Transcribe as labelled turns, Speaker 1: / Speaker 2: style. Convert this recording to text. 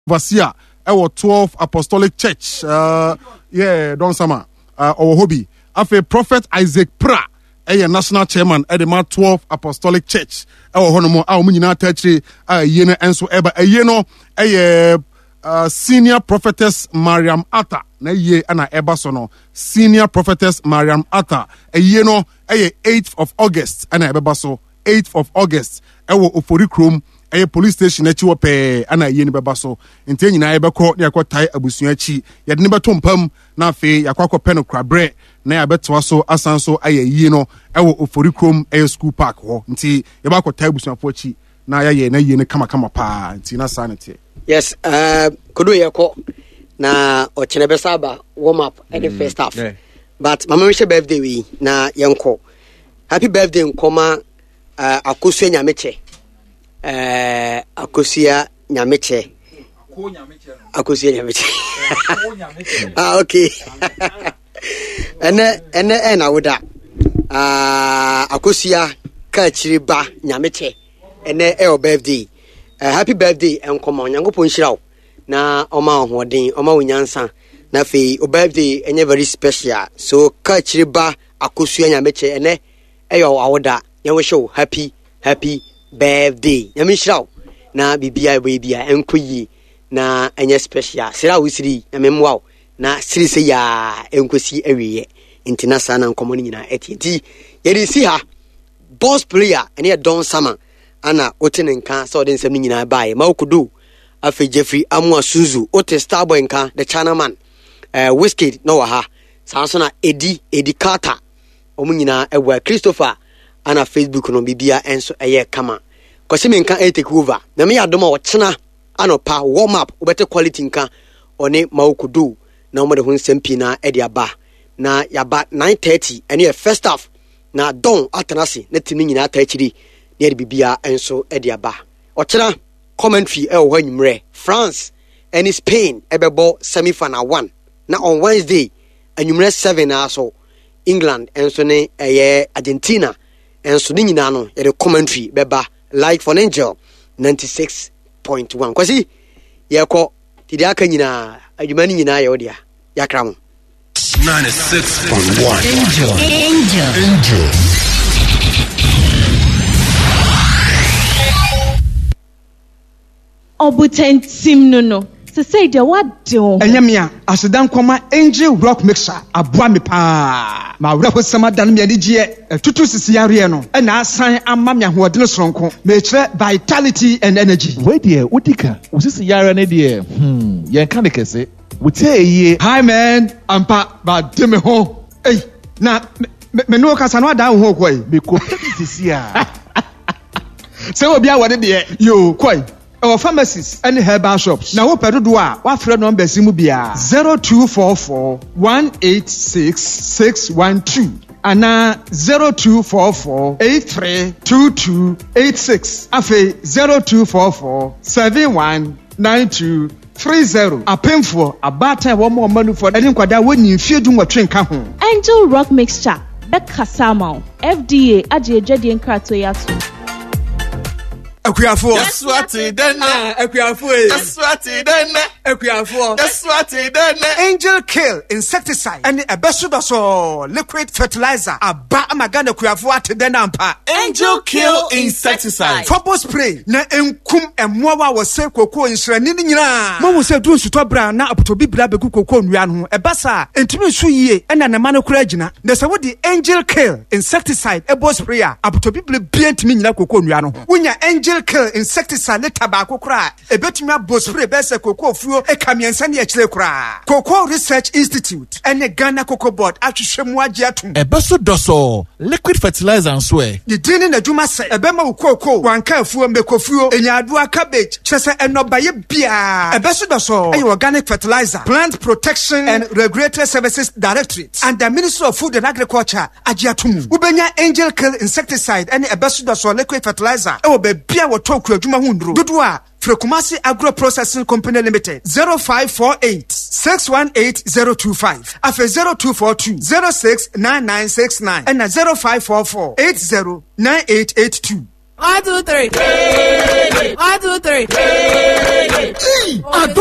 Speaker 1: Vasia, our 12 Apostolic Church, Don Sama, our hobby. After Prophet Isaac Pra, national chairman at the 12 Apostolic Church, our honomo, our Munina Tertiary, Yeno, and so ever, senior prophetess Mariam Atta, na ye ana ebasono, senior prophetess Mariam Atta, 8th of August, ana ebaso, 8th of August, Oforikrum, police station echiwo pe ana ye ni bebaso nte nyina ebekọ ne yakotai abusua chi yede ne beto mpam na afi yakwakọ peno krabre na yabetwa so asanso aye no ewo Oforikrom school park ho nti yabakotai abusua fo chi na ya ye na ye ne kama pa nti na sanity.
Speaker 2: Yes, kodo yako na ochene besaba warm up at the first half. But mama wishe birthday we na yanko. Happy birthday nkoma akosu nyameche. Akosia nyameche. Akosia nyameche. Okay. Ene woda. Akosia kachiriba nyameche. Ene your birthday. Happy birthday nkoma nyankopon hyirawo na oma hoden oma wonyansa na fe o birthday enye very special so kachiriba akosua nyameche ene eyo awoda nyawo show happy birthday nyame hyirawo na bibia enkoyi na enye special sira wusiri nyame mwawo na siri se ya enkosi awiye ntina sana nkomo ni nyina eti yeri si ha boss player ene Don Sama ana otene nka so de nsem nyina bae ma okudu afi Jeffrey Amwa Suzu ote Starboy nka the China man Whiskey no wa ha sanso na Eddie Carter omu nyina ewa Christopher ana Facebook no bibia enso eye kama kwasime nka take over na me yadoma wo chena anopa warm up obete quality nka one ma okudu na omo de ho nsem pi na ede aba na yaba 9:30 ene first half na Don atanase na timi nyina atachiri near bibia enso ediaba ochera commentary ho anyumre France and Spain ebebo semi-final 1 na on Wednesday anyumre 7 aso England enso ne Argentina enso ni nyina no ye commentary beba live for Angel 96.1 kwasi ye ko tidi aka nyina adwuma ni nyina ye odia yakram
Speaker 3: 96.1 Angel
Speaker 4: Obutentim no se say de what do
Speaker 5: enyamia asedan koma Angel Rock Mixer aboa me pa ma wrafo sama dan me adigye tutu sisi yare no na asan ama me ahoɔden soronko me kire vitality and energy
Speaker 6: we dey udika usisi yare ne dey yen kan de kese wutie
Speaker 5: hi man ampa ba de me ho na me no kasa no ada ho koi
Speaker 6: me ko sisi a
Speaker 5: se obi a wode de yo koi our pharmacies and herbal shops. Now, what do I? What friend number Simubia 0244 186 612 and 0244 832286. Afe 0244 719230. A painful a batter one more money for any quada when you feel doing what train come home.
Speaker 4: Angel Rock Mixture. Becca Samau. FDA. Aje Jedi and Kratoyatu.
Speaker 5: Akuafo.
Speaker 3: That's what it done.
Speaker 5: Akuafo.
Speaker 3: That's what it done.
Speaker 5: Akuafo.
Speaker 3: That's what it done.
Speaker 5: Angel Kill insecticide and a besudaso liquid fertilizer. Aba amagana akuafo ateden ampa.
Speaker 3: Angel Kill insecticide.
Speaker 5: Fobo spray na enkum emmoa wa se koko nsrani ni nyina. Mo wo se du nsuto bra na apotobi bra beku koko nua no ho. Ebasa entumi su yie na na ma no kura agina. Na se wo di Angel Kill insecticide ebo spray a apotobi bra bia ntumi nyina koko nua no ho. Wonya Angel Kill insecticide tabako kra ebetumi abospray bese koko fuo ekamiensa ne akire kra. Cocoa Research Institute and the Ghana Cocoa Board atwhwemu age atom.
Speaker 6: Ebeso doso liquid fertilizer nso
Speaker 5: the dini na dwuma se ebema ukoko wanka afuo mekofuo enyaadua cabbage chese enobaye bia ebeso doso organic fertilizer plant protection and regulatory services directorate and the Ministry of Food and Agriculture age atom. Ubenya Angel Kill insecticide and ebeso doso liquid fertilizer e wo be bia wo toku adwuma hundro dodo a Frekumasi Agro Processing Company Limited 0548 618025 afe 0242 069969 and 0544 809882.
Speaker 7: 1, 2, 3. 1, 2, 3.